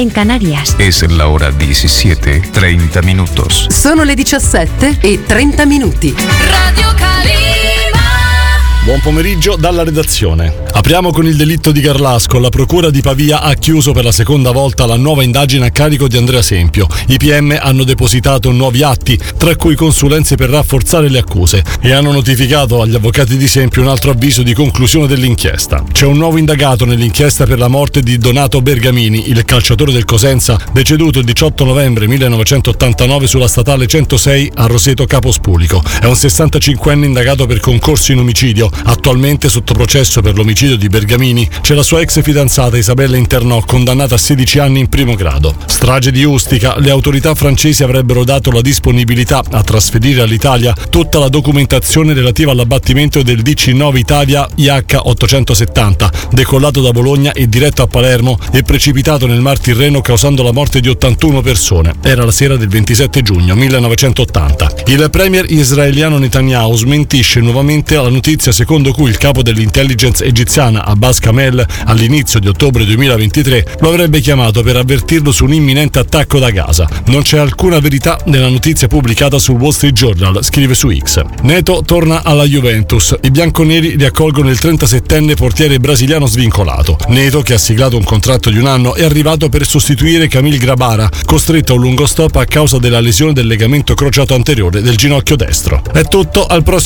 en Canarias. Es la hora 17:30 minutos. Sono le 17:30. Radio Calima. Buon pomeriggio dalla redazione. Apriamo con il delitto di Garlasco. La procura di Pavia ha chiuso per la seconda volta la nuova indagine a carico di Andrea Sempio. I PM hanno depositato nuovi atti, tra cui consulenze per rafforzare le accuse, e hanno notificato agli avvocati di Sempio un altro avviso di conclusione dell'inchiesta. C'è un nuovo indagato nell'inchiesta per la morte di Donato Bergamini, il calciatore del Cosenza, deceduto il 18 novembre 1989 sulla statale 106 a Roseto Capospulico. È un 65enne indagato per concorso in omicidio. Attualmente sotto processo per l'omicidio di Bergamini c'è la sua ex fidanzata Isabella Internò, condannata a 16 anni in primo grado. Strage di Ustica. Le autorità francesi avrebbero dato la disponibilità a trasferire all'Italia tutta la documentazione relativa all'abbattimento del DC-9 Italia IH-870, decollato da Bologna e diretto a Palermo e precipitato nel Mar Tirreno causando la morte di 81 persone. Era la sera del 27 giugno 1980. Il premier israeliano Netanyahu smentisce nuovamente la notizia secondo cui il capo dell'intelligence egiziana Abbas Kamel all'inizio di ottobre 2023 lo avrebbe chiamato per avvertirlo su un imminente attacco da Gaza. Non c'è alcuna verità nella notizia pubblicata sul Wall Street Journal, scrive su X. Neto torna alla Juventus. I bianconeri riaccolgono il 37enne portiere brasiliano svincolato. Neto, che ha siglato un contratto di un anno, è arrivato per sostituire Camille Grabara, costretto a un lungo stop a causa della lesione del legamento crociato anteriore del ginocchio destro. È tutto, al prossimo